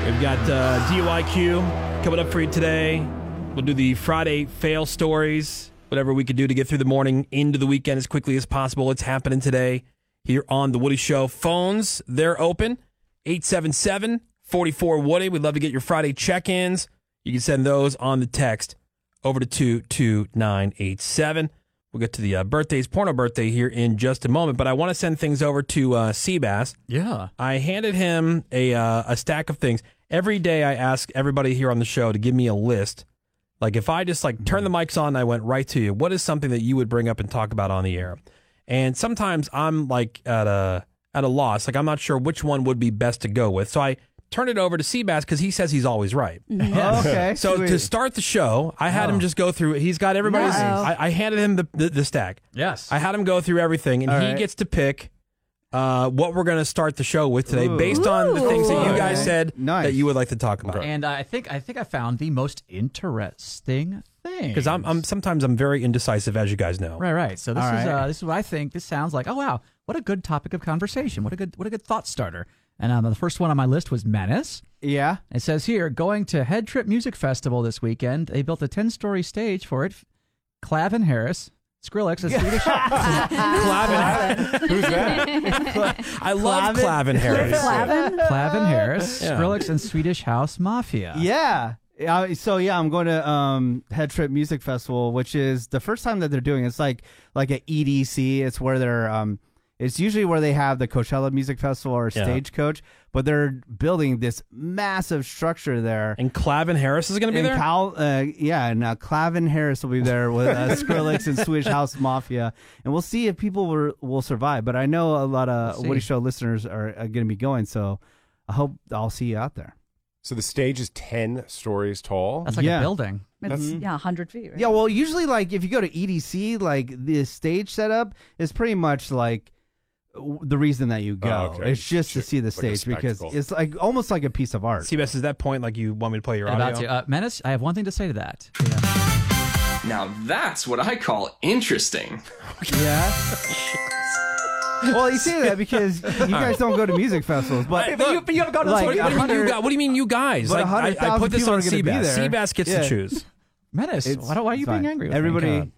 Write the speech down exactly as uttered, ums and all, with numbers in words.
We've got uh, D U I Q coming up for you today. We'll do the Friday fail stories, whatever we could do to get through the morning into the weekend as quickly as possible. It's happening today here on The Woody Show. Phones, they're open. eight seven seven, four four, Woody. We'd love to get your Friday check-ins. You can send those on the text over to two two nine eight seven. We'll get to the uh, birthdays, porno birthday here in just a moment, but I want to send things over to uh, Seabass. Yeah. I handed him a uh, a stack of things. Every day I ask everybody here on the show to give me a list. Like if I just like turn the mics on and I went right to you, what is something that you would bring up and talk about on the air? And sometimes I'm like at a at a loss. Like I'm not sure which one would be best to go with. So I turn it over to Seabass because he says he's always right. Yes. Okay. So sweet. to start the show, I had oh. him just go through. He's got everybody's. Nice. I, I handed him the, the, the stack. Yes. I had him go through everything, and All he right. gets to pick uh, what we're going to start the show with today, Ooh. based on the things that you guys Okay. said Nice. that you would like to talk about. And uh, I think I think I found the most interesting thing. Because I'm, I'm sometimes I'm very indecisive, as you guys know. Right, right. So this All is right. uh, this is what I think. This sounds like. Oh wow, what a good topic of conversation. What a good what a good thought starter. And um, the first one on my list was Menace. Yeah. It says here, going to Head Trip Music Festival this weekend. They built a ten-story stage for it. Clavin Harris, Skrillex, a Swedish. Clavin. Who's that? I love Clavin? Clavin Harris. Clavin? Clavin Harris, Yeah. Skrillex, and Swedish House Mafia. Yeah. Uh, so yeah, I'm going to um, Head Trip Music Festival, which is the first time that they're doing. It's like like a E D C. It's where they're. Um, it's usually where they have the Coachella Music Festival or Yeah. Stagecoach, but they're building this massive structure there. And Clavin Harris is going to be And there? Cal, uh, yeah, and uh, Clavin Harris will be there with uh, Skrillex and Swedish House Mafia, and we'll see if people will, will survive. But I know a lot of We'll see. Woody Show listeners are, are going to be going, so I hope I'll see you out there. So the stage is ten stories tall. That's like Yeah. a building. It's, Mhm. yeah, one hundred feet, right? Yeah, well, usually, like, if you go to E D C, like, the stage setup is pretty much, like, w- the reason that you go. Oh, okay. It's just to Sure. see the Like a stage because spectacle. it's, like, almost like a piece of art. Seabass, is that point like you want me to play your audio? About to. Uh, Menace, I have one thing to say to that. Now that's what I call interesting. Yeah. Well, you say that because you guys don't go to music festivals, but Hey, but you- but you haven't gone to like, What, what do you mean you hundred- guys? What do you mean you guys? But Like, I, I one hundred thousand put this people on are gonna be Seabass. there. Seabass gets Yeah. to choose. Menace, It's- why, do- why are you it's being fine. angry with Everybody, me?